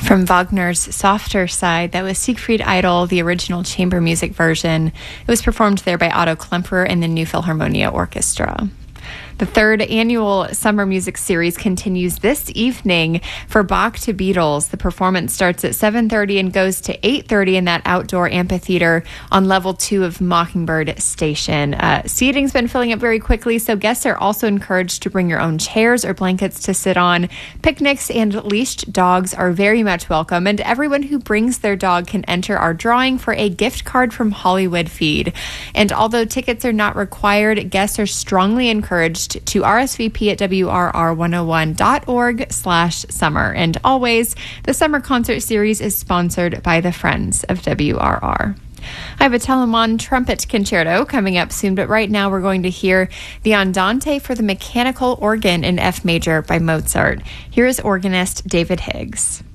From Wagner's softer side, that was Siegfried Idol, the original chamber music version. It was performed there by Otto Klemperer and the New Philharmonia Orchestra. The third annual Summer Music Series continues this evening for Bach to Beatles. The performance starts at 7:30 and goes to 8:30 in that outdoor amphitheater on level 2 of Mockingbird Station. Seating's been filling up very quickly, so guests are also encouraged to bring your own chairs or blankets to sit on. Picnics and leashed dogs are very much welcome, and everyone who brings their dog can enter our drawing for a gift card from Hollywood Feed. And although tickets are not required, guests are strongly encouraged to RSVP at WRR101.org/summer. And always, the Summer Concert Series is sponsored by the Friends of WRR. I have a Telemann trumpet concerto coming up soon, but right now we're going to hear the Andante for the mechanical organ in F major by Mozart. Here is organist David Higgs.